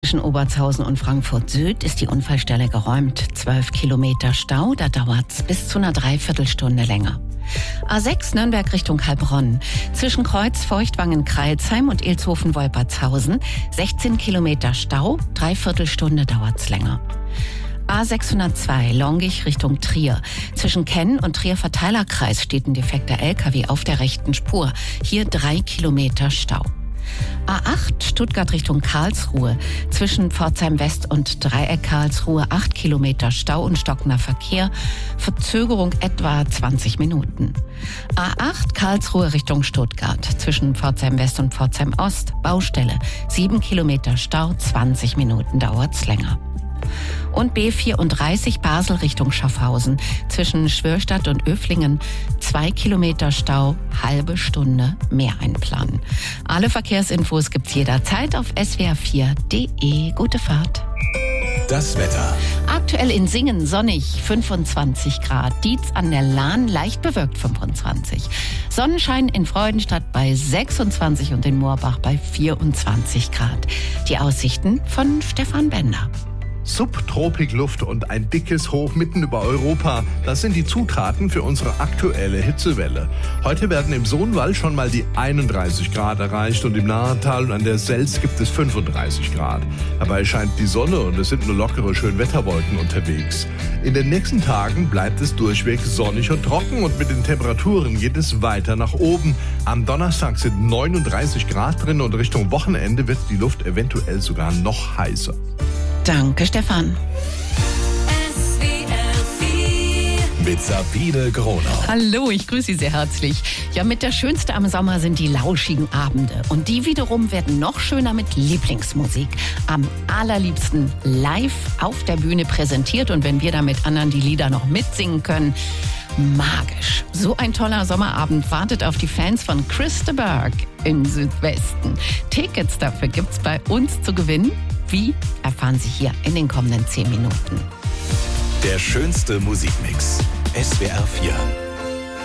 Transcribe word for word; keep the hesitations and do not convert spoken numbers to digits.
Zwischen Obertshausen und Frankfurt Süd ist die Unfallstelle geräumt. Zwölf Kilometer Stau, da dauert's bis zu einer Dreiviertelstunde länger. A sechs Nürnberg Richtung Heilbronn. Zwischen Kreuz, Feuchtwangen, Kreilsheim und Ilshofen-Wolpertshausen. sechzehn Kilometer Stau, Dreiviertelstunde dauert's länger. A sechshundertzwei Longich Richtung Trier. Zwischen Kenn und Trier-Verteilerkreis steht ein defekter L K W auf der rechten Spur. Hier drei Kilometer Stau. A acht Stuttgart Richtung Karlsruhe. Zwischen Pforzheim West und Dreieck Karlsruhe acht Kilometer Stau und stockender Verkehr. Verzögerung etwa zwanzig Minuten. A acht Karlsruhe Richtung Stuttgart. Zwischen Pforzheim West und Pforzheim Ost Baustelle. sieben Kilometer Stau, zwanzig Minuten dauert's länger. Und B vierunddreißig Basel Richtung Schaffhausen. Zwischen Schwörstadt und Öflingen zwei Kilometer Stau, halbe Stunde mehr einplanen. Alle Verkehrsinfos gibt's jederzeit auf s w r vier punkt d e. Gute Fahrt. Das Wetter. Aktuell in Singen sonnig, fünfundzwanzig Grad. Dietz an der Lahn leicht bewölkt, fünfundzwanzig. Sonnenschein in Freudenstadt bei sechsundzwanzig und in Moorbach bei vierundzwanzig Grad. Die Aussichten von Stefan Bender. Subtropikluft und ein dickes Hoch mitten über Europa. Das sind die Zutaten für unsere aktuelle Hitzewelle. Heute werden im Sohnwald schon mal die einunddreißig Grad erreicht und im Nahental und an der Selz gibt es fünfunddreißig Grad. Dabei scheint die Sonne und es sind nur lockere Schönwetterwolken unterwegs. In den nächsten Tagen bleibt es durchweg sonnig und trocken und mit den Temperaturen geht es weiter nach oben. Am Donnerstag sind neununddreißig Grad drin und Richtung Wochenende wird die Luft eventuell sogar noch heißer. Danke, Stefan. S W R vier mit Sabine Gronau. Hallo, ich grüße Sie sehr herzlich. Ja, mit der Schönste am Sommer sind die lauschigen Abende. Und die wiederum werden noch schöner mit Lieblingsmusik. Am allerliebsten live auf der Bühne präsentiert. Und wenn wir da mit anderen die Lieder noch mitsingen können, magisch. So ein toller Sommerabend wartet auf die Fans von Chris de Burgh im Südwesten. Tickets dafür gibt's bei uns zu gewinnen. Wie, erfahren Sie hier in den kommenden zehn Minuten. Der schönste Musikmix. S W R vier.